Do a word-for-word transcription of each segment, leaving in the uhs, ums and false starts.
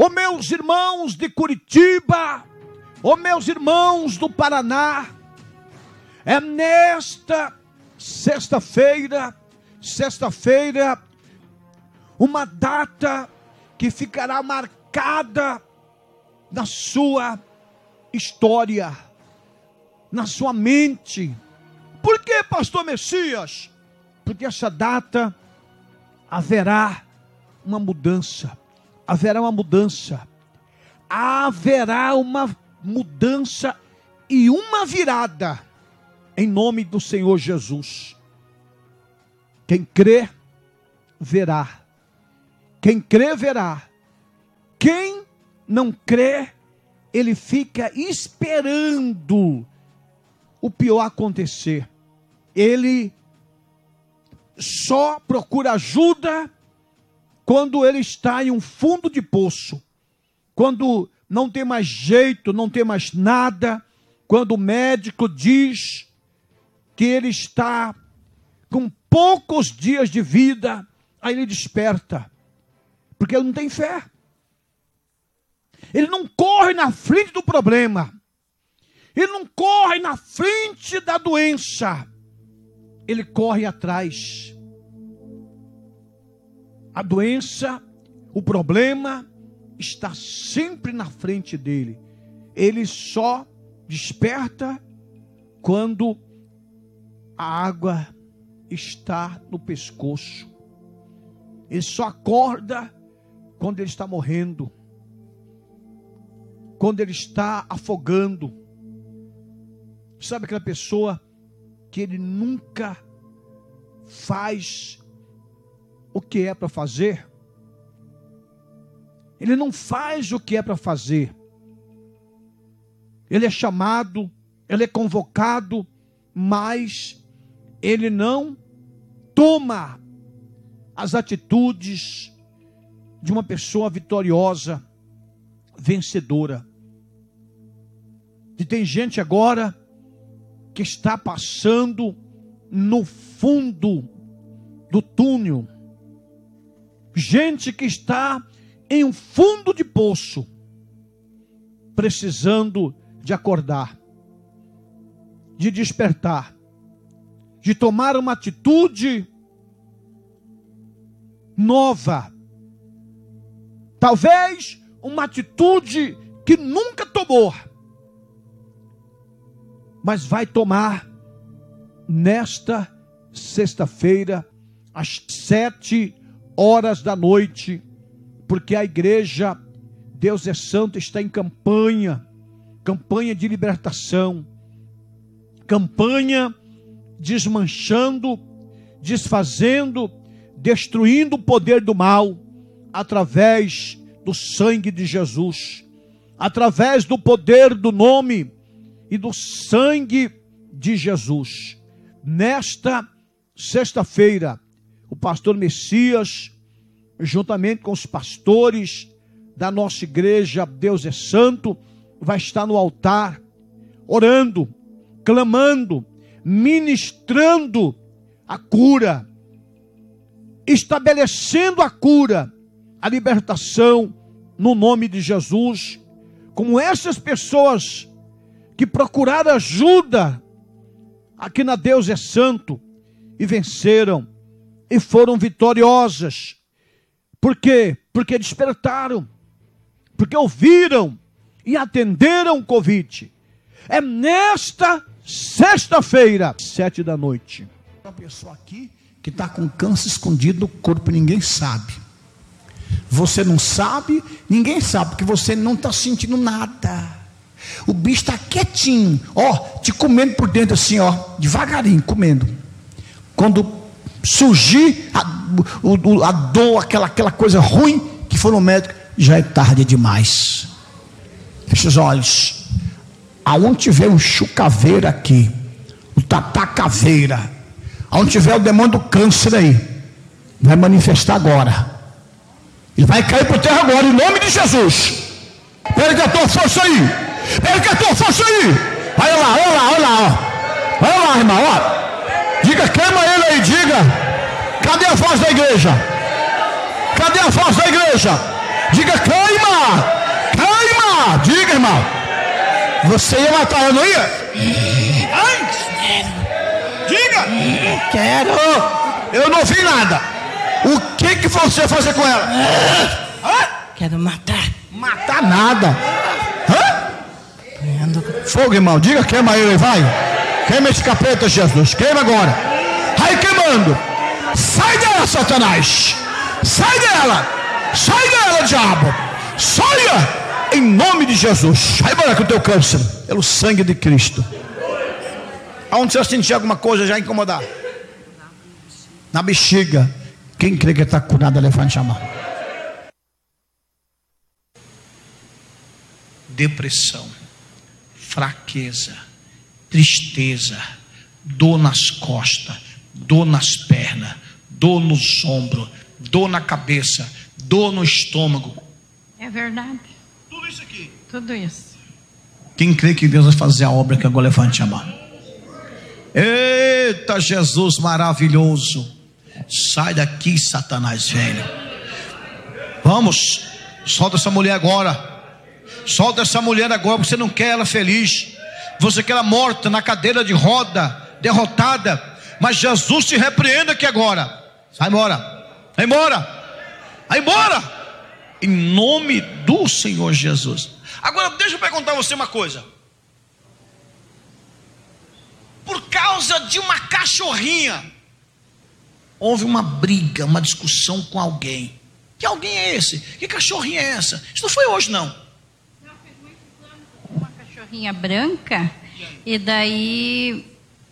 Ô meus irmãos de Curitiba, ô meus irmãos do Paraná, é nesta sexta-feira, sexta-feira, uma data que ficará marcada na sua história, na sua mente. Por que, pastor Messias? Porque essa data haverá uma mudança, haverá uma mudança, haverá uma mudança e uma virada, em nome do Senhor Jesus. Quem crê, verá. Quem crê, verá. Quem não crê, ele fica esperando o pior acontecer. Ele só procura ajuda quando ele está em um fundo de poço, quando não tem mais jeito, não tem mais nada, quando o médico diz que ele está com poucos dias de vida, aí ele desperta, porque ele não tem fé. Ele não corre na frente do problema, ele não corre na frente da doença, ele corre atrás. A doença, o problema está sempre na frente dele. Ele só desperta quando a água está no pescoço. Ele só acorda quando ele está morrendo, quando ele está afogando. Sabe aquela pessoa que ele nunca faz o que é para fazer? Ele não faz o que é para fazer. Ele é chamado, ele é convocado, mas ele não toma as atitudes de uma pessoa vitoriosa, vencedora. E tem gente agora que está passando no fundo do túnel. Gente que está em um fundo de poço, precisando de acordar, de despertar, de tomar uma atitude nova. Talvez uma atitude que nunca tomou, mas vai tomar nesta sexta-feira, às sete horas da noite, porque a igreja Deus é Santo está em campanha, campanha de libertação, campanha desmanchando, desfazendo, destruindo o poder do mal, através do sangue de Jesus, através do poder do nome e do sangue de Jesus. Nesta sexta-feira, o pastor Messias, juntamente com os pastores da nossa igreja Deus é Santo, vai estar no altar, orando, clamando, ministrando a cura, estabelecendo a cura, a libertação no nome de Jesus. Como essas pessoas que procuraram ajuda aqui na Deus é Santo e venceram e foram vitoriosas. Por quê? Porque despertaram, porque ouviram e atenderam o convite. É nesta sexta-feira, sete da noite. Uma pessoa aqui que está com câncer escondido no corpo, ninguém sabe. Você não sabe, ninguém sabe, porque você não está sentindo nada. O bicho está quietinho, ó, te comendo por dentro assim, ó, devagarinho, comendo. Quando surgir a, o, a dor, aquela, aquela coisa ruim que for no médico, já é tarde demais. Feche os olhos. Aonde tiver um chucaveira aqui, o tatacaveira, aonde tiver o demônio do câncer aí, vai manifestar agora. Ele vai cair por terra agora, em nome de Jesus. Pega a tua força aí. Pega a tua força aí. Olha lá, olha lá, olha lá. Ó. Olha lá, irmão, ó. Diga, queima ele aí, diga. Cadê a voz da igreja? Cadê a voz da igreja? Diga, queima. matar. Diga, irmão. Você ia matar, eu não ia? Ai. Diga. Quero. Eu não vi nada. O que que você ia fazer com ela? Hã? Quero matar. Matar nada. Hã? Fogo, irmão. Diga, queima ele, vai. Queima esse capeta, Jesus. Queima agora. Vai queimando. Sai dela, Satanás. Sai dela. Sai dela, diabo. Saia. Em nome de Jesus. Vai embora com o teu câncer. Pelo sangue de Cristo. Aonde você sentir alguma coisa já incomodar? Na bexiga. Quem crê que está curado, levante a mão. Depressão, fraqueza, tristeza, dor nas costas, dor nas pernas, dor nos ombros, dor na cabeça, dor no estômago. É verdade. Tudo isso aqui. Tudo isso. Quem crê que Deus vai fazer a obra, que agora levante a mão. Eita, Jesus maravilhoso. Sai daqui, Satanás velho. Vamos, solta essa mulher agora. Solta essa mulher agora, porque você não quer ela feliz. Você quer ela morta na cadeira de roda, derrotada. Mas Jesus te repreenda aqui agora. Sai embora. Vai embora. Vai embora. Em nome do Senhor Jesus. Agora deixa eu perguntar a você uma coisa. Por causa de uma cachorrinha, houve uma briga, uma discussão com alguém. Que alguém é esse? Que cachorrinha é essa? Isso não foi hoje, não. Uma cachorrinha branca. E daí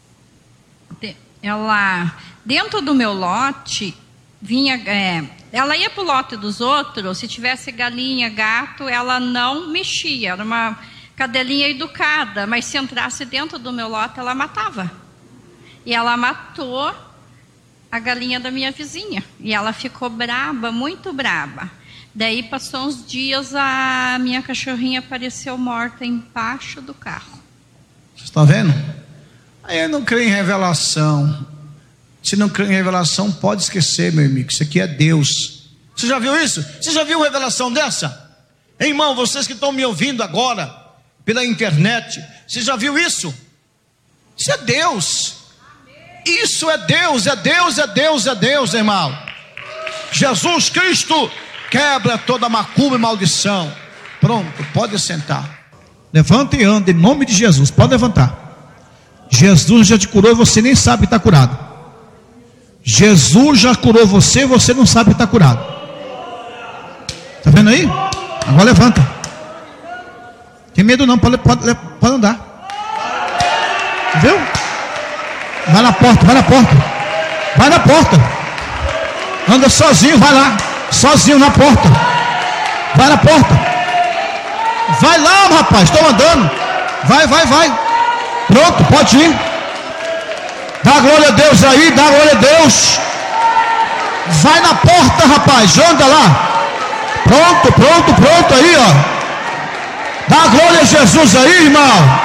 ela, dentro do meu lote, vinha, é, ela ia para o lote dos outros. Se tivesse galinha, gato, ela não mexia. Era uma cadelinha educada, mas se entrasse dentro do meu lote, ela matava. E ela matou a galinha da minha vizinha. E ela ficou braba, muito braba. Daí passou uns dias, a minha cachorrinha apareceu morta embaixo do carro. Você está vendo? Aí eu não creio em revelação. Se não crê em revelação, pode esquecer, meu amigo. Isso aqui é Deus. Você já viu isso? Você já viu revelação dessa? Irmão, vocês que estão me ouvindo agora pela internet, você já viu isso? Isso é Deus. Isso é Deus, é Deus, é Deus, é Deus, irmão. Jesus Cristo quebra toda macumba e maldição. Pronto, pode sentar. Levanta e anda em nome de Jesus. Pode levantar. Jesus já te curou e você nem sabe que está curado. Jesus já curou você e você não sabe que está curado. Está vendo aí? Agora levanta. Tem medo não, pode, pode, pode andar. Viu? Vai na porta, vai na porta. Vai na porta. Anda sozinho, vai lá. Sozinho na porta. Vai na porta. Vai lá, rapaz, estou andando. Vai, vai, vai. Pronto, pode ir. Dá glória a Deus aí, dá glória a Deus. Vai na porta, rapaz, anda lá. Pronto, pronto, pronto aí, ó. Dá glória a Jesus aí, irmão.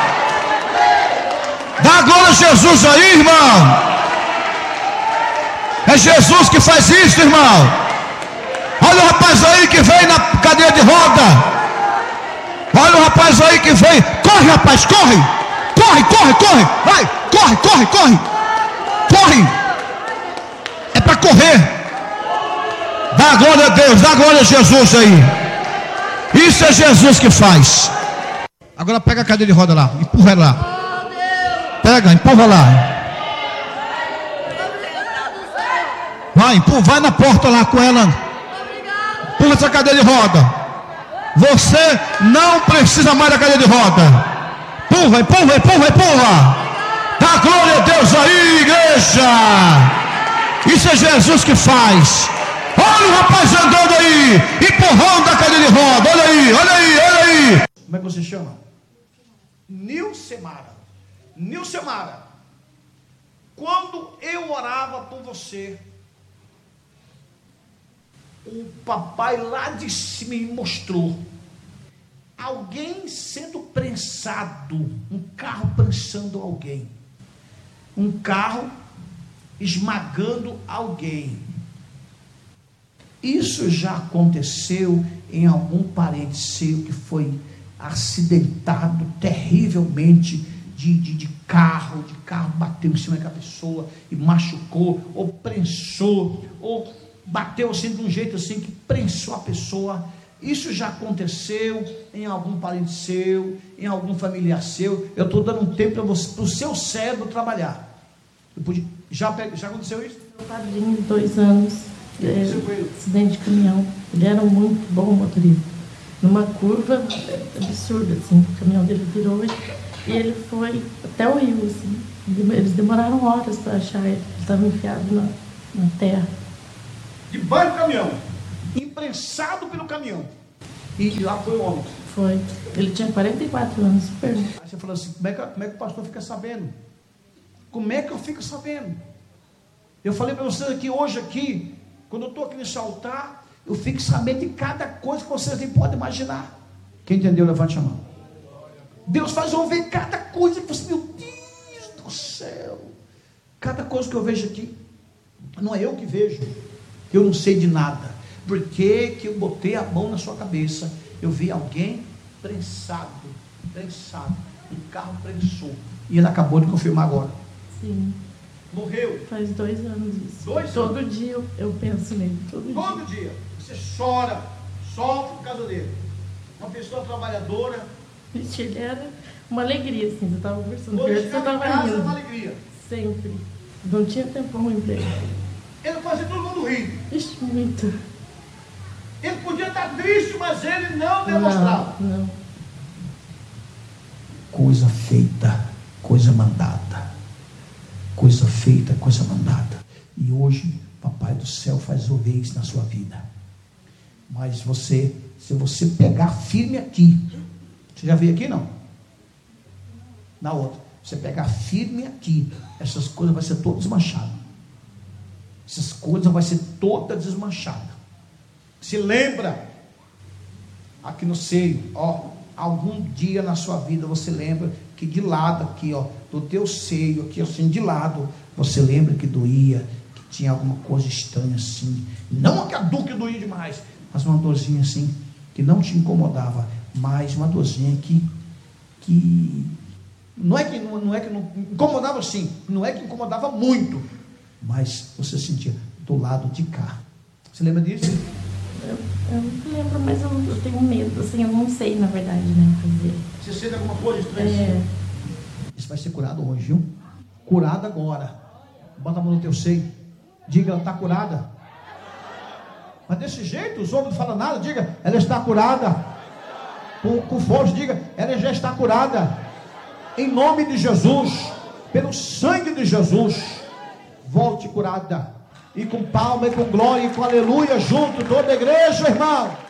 Dá glória a Jesus aí, irmão. É Jesus que faz isso, irmão. Olha o rapaz aí que vem na cadeira de roda. Olha o rapaz aí que vem. Corre, rapaz, corre. Corre, corre, corre. Vai, corre, corre, corre. Corre. É para correr. Dá glória a Deus, dá glória a Jesus aí. Isso é Jesus que faz. Agora pega a cadeira de roda lá, empurra ela lá. Pega, empurra lá. Vai, empurra, vai na porta lá com ela. Empurra essa cadeira de roda. Você não precisa mais da cadeira de roda. Empurra, empurra, empurra, empurra. Dá glória a Deus aí, igreja. Isso é Jesus que faz. Olha o rapaz andando aí, empurrando a cadeira de roda. Olha aí, olha aí, olha aí. Como é que você chama? Nilcemara. Nilcemara, quando eu orava por você, o papai lá de cima me mostrou alguém sendo prensado, um carro prensando alguém, um carro esmagando alguém. Isso já aconteceu em algum parente seu que foi acidentado terrivelmente de, de, de carro, de carro bateu em cima da pessoa e machucou, ou prensou, ou bateu assim de um jeito assim que prensou a pessoa. Isso já aconteceu em algum parente seu, em algum familiar seu. Eu estou dando um tempo para o seu cérebro trabalhar. Eu pude, já, já aconteceu isso? Meu padrinho de dois anos, é, acidente de caminhão. Ele era um muito bom motorista. Numa curva absurda, assim, o caminhão dele virou e ele foi até o rio, assim. Eles demoraram horas para achar ele. Ele estava enfiado na, na terra. Debaixo do caminhão, imprensado pelo caminhão. E lá foi o homem. Foi. Ele tinha quarenta e quatro anos. Super. Aí você falou assim, como é, que, como é que o pastor fica sabendo? Como é que eu fico sabendo? Eu falei para vocês aqui, hoje aqui, quando eu estou aqui nesse altar, eu fico sabendo de cada coisa que vocês nem podem imaginar. Quem entendeu, levante a mão. Deus faz eu ver cada coisa que você, meu Deus do céu. Cada coisa que eu vejo aqui, não é eu que vejo. Eu não sei de nada. Por que que eu botei a mão na sua cabeça? Eu vi alguém prensado, prensado. Um carro prensou. E ele acabou de confirmar agora. Sim. Morreu. Faz dois anos isso. Dois todo anos. dia eu, eu penso nele. Todo, Todo dia. dia. Você chora, sofre por causa dele. Uma pessoa trabalhadora. Vixe, ele era uma alegria, assim. Eu estava conversando com Hoje ele, você chegava em estava casa, rindo. uma alegria. Sempre. Não tinha tempo para um emprego. Ele fazia todo mundo rir. Vixe, muito. Ele podia estar triste, mas ele não demonstrava. Não, não. Coisa feita, coisa mandada. Coisa feita, coisa mandada. E hoje, Papai do Céu faz ouvir isso na sua vida. Mas você, se você pegar firme aqui, você já veio aqui não? Na outra, você pegar firme aqui, essas coisas vai ser todas desmanchadas. Essas coisas vai ser toda desmanchada. Se lembra, aqui no seio, ó, algum dia na sua vida você lembra que de lado aqui, ó, do teu seio, aqui assim, de lado, você lembra que doía, que tinha alguma coisa estranha assim, não a dor que doía demais, mas uma dorzinha assim, que não te incomodava, mas uma dorzinha que, que não é que não, não é que não incomodava assim, não é que incomodava muito, mas você sentia do lado de cá. Você lembra disso? Eu, eu não lembro, mas eu, eu tenho medo, assim, eu não sei, na verdade, né, fazer. Você sente alguma coisa estranha? É. Isso vai ser curado hoje, viu? Curado agora. Bota a mão no teu seio. Diga, ela está curada. Mas desse jeito, os homens não falam nada. Diga, ela está curada. Com, com força, diga, ela já está curada. Em nome de Jesus, pelo sangue de Jesus, volte curada. E com palma, e com glória, e com aleluia junto, toda a igreja, irmão.